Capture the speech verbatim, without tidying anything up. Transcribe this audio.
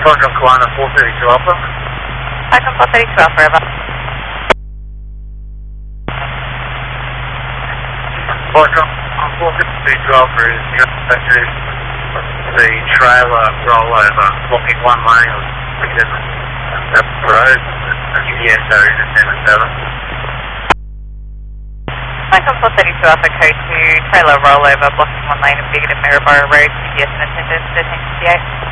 Telegram Kalana four thirty-two Alpha. Falcon four thirty-two Alpha, over. Falcon four thirty-two Alpha is the the trailer rollover blocking one lane of that road. G D S are in the seven seven. Falcon four thirty-two Alpha, code two, trailer rollover blocking one lane of Bigot and Maryborough Road, G D S and attendant thirteen fifty-eight.